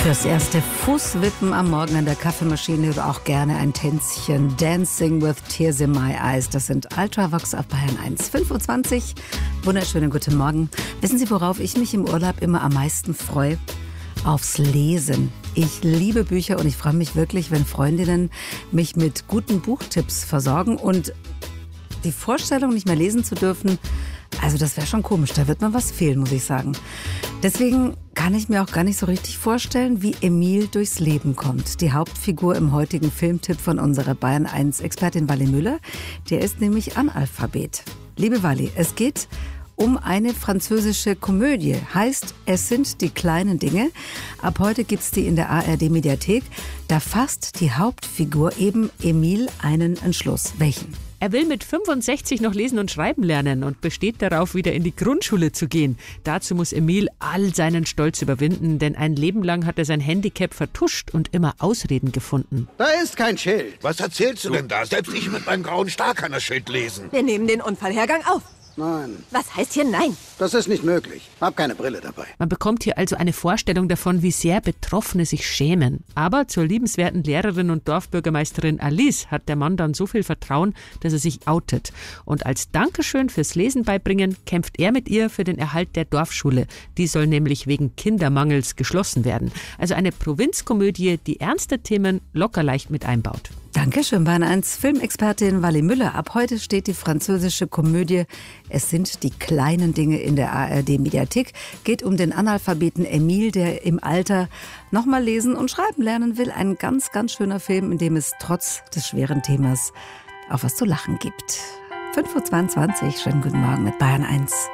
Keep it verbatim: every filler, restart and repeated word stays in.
Fürs erste Fußwippen am Morgen an der Kaffeemaschine oder auch gerne ein Tänzchen. Dancing with Tears in My Eyes. Das sind Ultravox auf Bayern eins fünfundzwanzig. Wunderschönen guten Morgen. Wissen Sie, worauf ich mich im Urlaub immer am meisten freue? Aufs Lesen. Ich liebe Bücher und ich freue mich wirklich, wenn Freundinnen mich mit guten Buchtipps versorgen. Und die Vorstellung, nicht mehr lesen zu dürfen, also das wäre schon komisch. Da wird mir was fehlen, muss ich sagen. Deswegen kann ich mir auch gar nicht so richtig vorstellen, wie Emil durchs Leben kommt. Die Hauptfigur im heutigen Filmtipp von unserer Bayern eins Expertin Wally Müller, der ist nämlich Analphabet. Liebe Wally, es geht um eine französische Komödie. Heißt, es sind die kleinen Dinge. Ab heute gibt's die in der A R D-Mediathek. Da fasst die Hauptfigur eben Emil einen Entschluss. Welchen? Er will mit fünfundsechzig noch lesen und schreiben lernen und besteht darauf, wieder in die Grundschule zu gehen. Dazu muss Emil all seinen Stolz überwinden, denn ein Leben lang hat er sein Handicap vertuscht und immer Ausreden gefunden. Da ist kein Schild. Was erzählst du denn da? Selbst ich mit meinem grauen Star kann das Schild lesen. Wir nehmen den Unfallhergang auf. Nein, Was heißt hier nein? das ist nicht möglich. Hab keine Brille dabei. Man bekommt hier also eine Vorstellung davon, wie sehr Betroffene sich schämen. Aber zur liebenswerten Lehrerin und Dorfbürgermeisterin Alice hat der Mann dann so viel Vertrauen, dass er sich outet. Und als Dankeschön fürs Lesen beibringen, kämpft er mit ihr für den Erhalt der Dorfschule. Die soll nämlich wegen Kindermangels geschlossen werden. Also eine Provinzkomödie, die ernste Themen locker leicht mit einbaut. Dankeschön, Bayern eins Filmexpertin Wally Müller. Ab heute steht die französische Komödie Es sind die kleinen Dinge in der A R D-Mediathek. Geht um den Analphabeten Emil, der im Alter nochmal lesen und schreiben lernen will. Ein ganz, ganz schöner Film, in dem es trotz des schweren Themas auch was zu lachen gibt. fünf Uhr zweiundzwanzig, schönen guten Morgen mit Bayern eins.